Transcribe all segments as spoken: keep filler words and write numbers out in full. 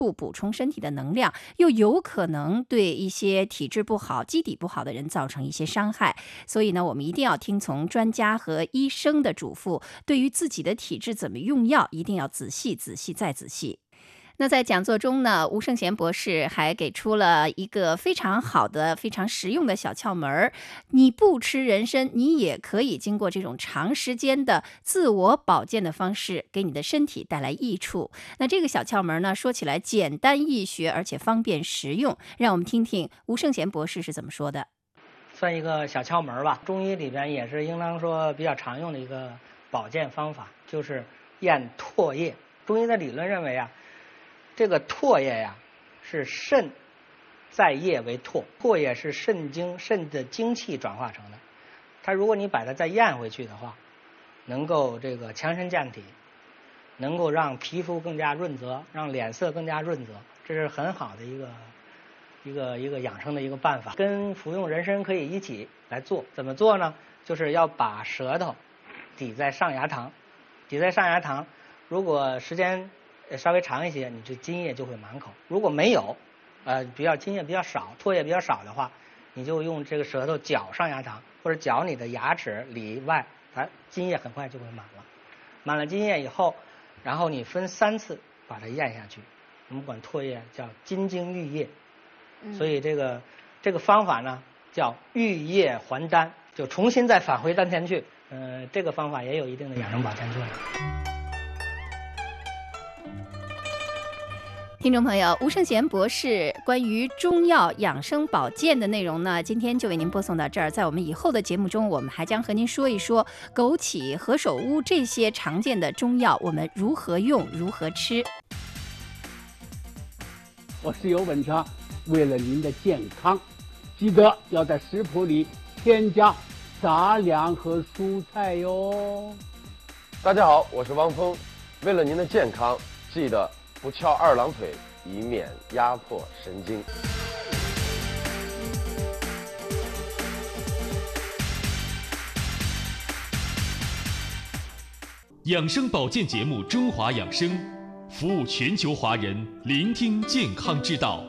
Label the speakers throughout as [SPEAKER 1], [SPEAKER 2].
[SPEAKER 1] 不补充身体的能量，又有可能对一些体质不好、基底不好的人造成一些伤害。所以呢，我们一定要听从专家和医生的嘱咐，对于自己的体质怎么用药，一定要仔细、仔细再仔细。那在讲座中呢，吴胜贤博士还给出了一个非常好的、非常实用的小窍门儿。你不吃人参，你也可以经过这种长时间的自我保健的方式，给你的身体带来益处。那这个小窍门呢，说起来简单易学，而且方便实用。让我们听听吴胜贤博士是怎么说的。
[SPEAKER 2] 算一个小窍门吧，中医里边也是应当说比较常用的一个保健方法，就是验唾液。中医的理论认为啊，这个唾液呀，是肾在液为唾，唾液是肾精肾的精气转化成的。它如果你把它再咽回去的话，能够这个强身健体，能够让皮肤更加润泽，让脸色更加润泽，这是很好的一个一个一个养生的一个办法。跟服用人参可以一起来做。怎么做呢？就是要把舌头抵在上牙膛，抵在上牙膛。如果时间稍微长一些，你这津液就会满口。如果没有，呃，比较津液比较少，唾液比较少的话，你就用这个舌头绞上牙膛，或者绞你的牙齿里外，它津液很快就会满了。满了津液以后，然后你分三次把它咽下去。我们管唾液叫津津郁液，所以这个这个方法呢叫郁液还丹，就重新再返回丹田去。呃，这个方法也有一定的养生保健作用。
[SPEAKER 1] 听众朋友，吴胜贤博士关于中药养生保健的内容呢，今天就为您播送到这儿。在我们以后的节目中，我们还将和您说一说枸杞、何首乌这些常见的中药，我们如何用、如何吃。
[SPEAKER 3] 我是尤文昌，为了您的健康，记得要在食谱里添加杂粮和蔬菜哟。
[SPEAKER 4] 大家好，我是汪峰，为了您的健康，记得不翘二郎腿，以免压迫神经。
[SPEAKER 5] 养生保健节目《中华养生》，服务全球华人，聆听健康之道。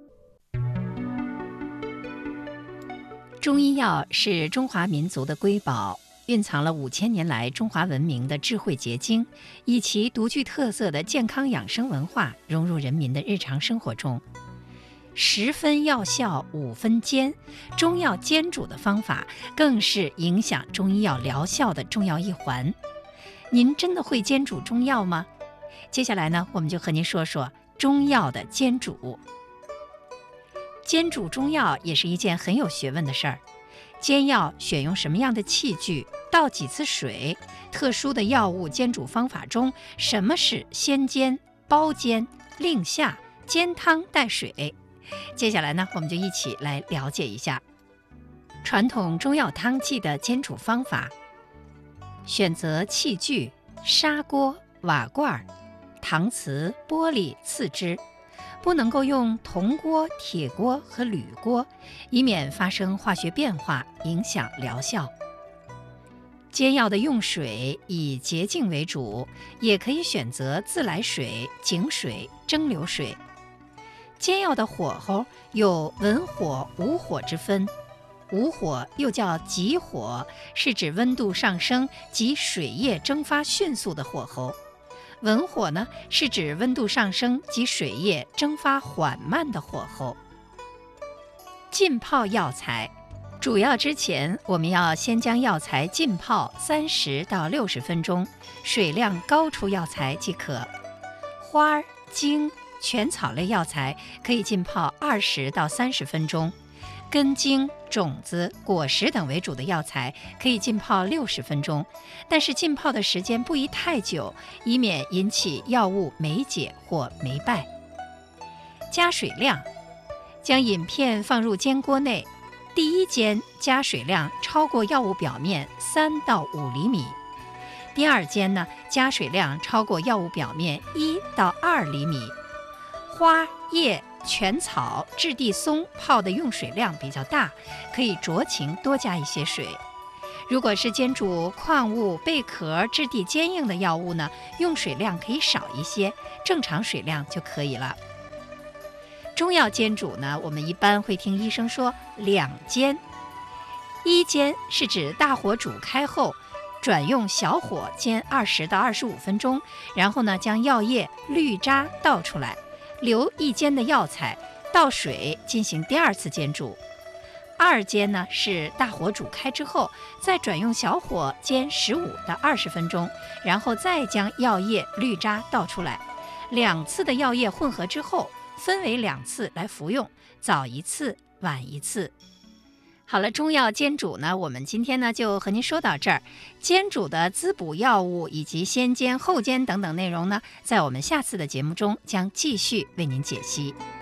[SPEAKER 1] 中医药是中华民族的瑰宝，蕴藏了五千年来中华文明的智慧结晶，以其独具特色的健康养生文化融入人民的日常生活中。十分药效，五分煎，中药煎煮的方法更是影响中医药疗效的重要一环。您真的会煎煮中药吗？接下来呢，我们就和您说说中药的煎煮。煎煮中药也是一件很有学问的事儿。煎药选用什么样的器具，倒几次水，特殊的药物煎煮方法中，什么是先煎、包煎、另下、煎汤带水？接下来呢，我们就一起来了解一下传统中药汤剂的煎煮方法。选择器具：砂锅、瓦罐、搪瓷、玻璃、次之，不能够用铜锅、铁锅和铝锅，以免发生化学变化，影响疗效。煎药的用水以洁净为主，也可以选择自来水、井水、蒸馏水。煎药的火候有文火、武火之分。武火又叫急火，是指温度上升及水液蒸发迅速的火候。文火呢，是指温度上升及水液蒸发缓慢的火候。浸泡药材，煮药之前，我们要先将药材浸泡三十到六十分钟，水量高出药材即可。花、茎、全草类药材可以浸泡二十到三十分钟。根茎、种子、果实等为主的药材可以浸泡六十分钟，但是浸泡的时间不宜太久，以免引起药物霉解或霉败。加水量，将饮片放入煎锅内，第一煎加水量超过药物表面三到五厘米，第二煎呢，加水量超过药物表面一到二厘米。花叶全草质地松泡的用水量比较大，可以酌情多加一些水。如果是煎煮矿物、贝壳质地坚硬的药物呢，用水量可以少一些，正常水量就可以了。 中药煎煮呢，我们一般会听医生说两煎。一煎是指大火煮开后，转用小火煎二十到二十五分钟，然后呢将药液滤渣倒出来，留一煎的药材，倒水进行第二次煎煮。二煎呢是大火煮开之后，再转用小火煎十五到二十分钟，然后再将药液滤渣倒出来。两次的药液混合之后，分为两次来服用，早一次晚一次。好了，中药煎煮呢，我们今天呢就和您说到这儿。煎煮的滋补药物以及先煎后煎等等内容呢，在我们下次的节目中将继续为您解析。